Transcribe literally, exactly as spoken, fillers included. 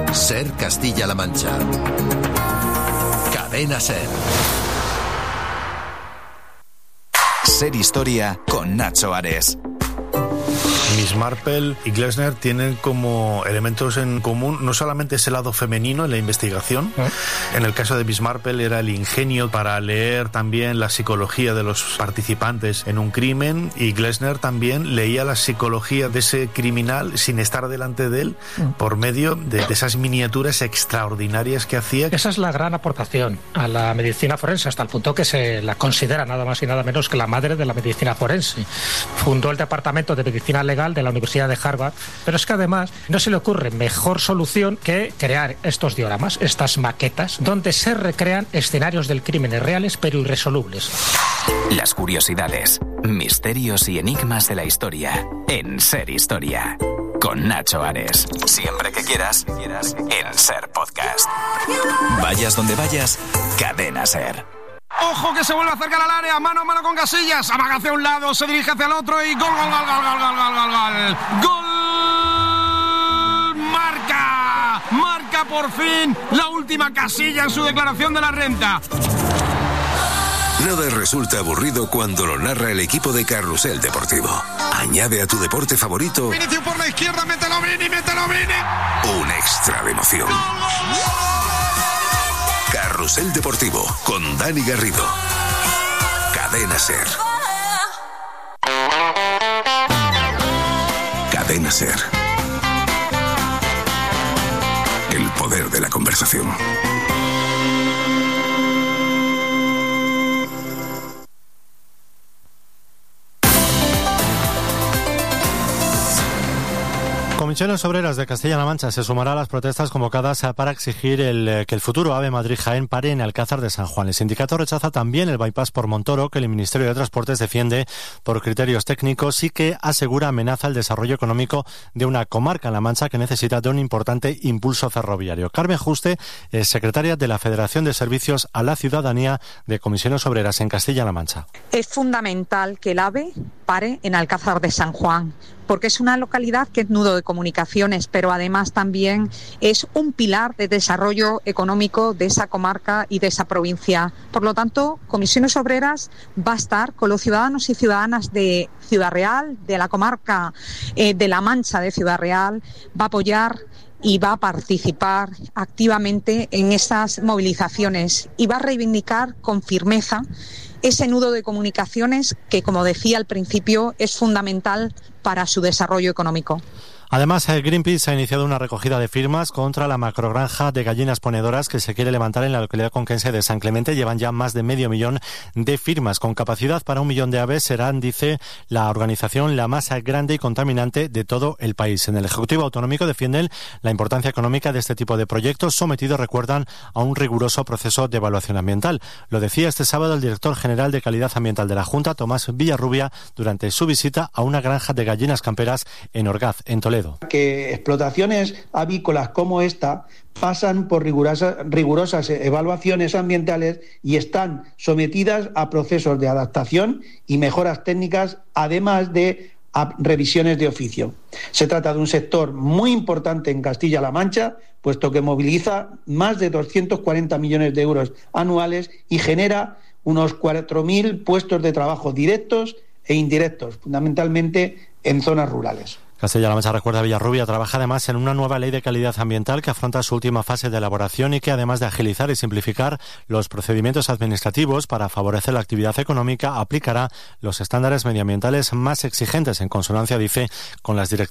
Ser Castilla-La Mancha. Cadena Ser. Ser Historia con Nacho Ares. Miss Marple y Glessner tienen como elementos en común no solamente ese lado femenino en la investigación. ¿Eh? En el caso de Miss Marple era el ingenio para leer también la psicología de los participantes en un crimen, y Glessner también leía la psicología de ese criminal sin estar delante de él, ¿Eh? por medio de, de esas miniaturas extraordinarias que hacía. Esa es la gran aportación a la medicina forense, hasta el punto que se la considera nada más y nada menos que la madre de la medicina forense. Fundó el Departamento de Medicina Legal de la Universidad de Harvard, pero es que además no se le ocurre mejor solución que crear estos dioramas, estas maquetas, donde se recrean escenarios del crimen reales pero irresolubles. Las curiosidades, misterios y enigmas de la historia en Ser Historia. Con Nacho Ares. Siempre que quieras, en Ser Podcast. Vayas donde vayas, Cadena Ser. Ojo que se vuelve a acercar al área, mano a mano con Casillas, amaga hacia un lado, se dirige hacia el otro y gol, gol, gol, gol, gol, gol, gol, gol, gol, gol, marca, marca por fin la última Casilla en su declaración de la renta. Nada resulta aburrido cuando lo narra el equipo de Carrusel Deportivo. Añade a tu deporte favorito Vinicius por la izquierda, mételo Vini, mételo Vini, un extra de emoción. ¡Gol, gol, gol! Carrusel Deportivo con Dani Garrido. Cadena Ser. Cadena Ser. El poder de la conversación. Comisiones Obreras de Castilla-La Mancha se sumará a las protestas convocadas para exigir el, que el futuro AVE Madrid-Jaén pare en Alcázar de San Juan. El sindicato rechaza también el bypass por Montoro, que el Ministerio de Transportes defiende por criterios técnicos y que asegura amenaza el desarrollo económico de una comarca en La Mancha que necesita de un importante impulso ferroviario. Carmen Juste es secretaria de la Federación de Servicios a la Ciudadanía de Comisiones Obreras en Castilla-La Mancha. Es fundamental que el AVE pare en Alcázar de San Juan, porque es una localidad que es nudo de comunicaciones, pero además también es un pilar de desarrollo económico de esa comarca y de esa provincia. Por lo tanto, Comisiones Obreras va a estar con los ciudadanos y ciudadanas de Ciudad Real, de la comarca eh, de La Mancha de Ciudad Real, va a apoyar y va a participar activamente en esas movilizaciones y va a reivindicar con firmeza ese nudo de comunicaciones que, como decía al principio, es fundamental para su desarrollo económico. Además, Greenpeace ha iniciado una recogida de firmas contra la macrogranja de gallinas ponedoras que se quiere levantar en la localidad conquense de San Clemente. Llevan ya más de medio millón de firmas. Con capacidad para un millón de aves, serán, dice la organización, la más grande y contaminante de todo el país. En el Ejecutivo Autonómico defienden la importancia económica de este tipo de proyectos, sometidos, recuerdan, a un riguroso proceso de evaluación ambiental. Lo decía este sábado el director general de Calidad Ambiental de la Junta, Tomás Villarrubia, durante su visita a una granja de gallinas camperas en Orgaz, en Toledo. Que explotaciones avícolas como esta pasan por rigurosas, rigurosas evaluaciones ambientales y están sometidas a procesos de adaptación y mejoras técnicas, además de a revisiones de oficio. Se trata de un sector muy importante en Castilla-La Mancha, puesto que moviliza más de doscientos cuarenta millones de euros anuales y genera unos cuatro mil puestos de trabajo directos e indirectos, fundamentalmente en zonas rurales. Castilla-La Mancha, recuerda, Villarrubia trabaja además en una nueva ley de calidad ambiental que afronta su última fase de elaboración y que, además de agilizar y simplificar los procedimientos administrativos para favorecer la actividad económica, aplicará los estándares medioambientales más exigentes, en consonancia, dice, con las directivas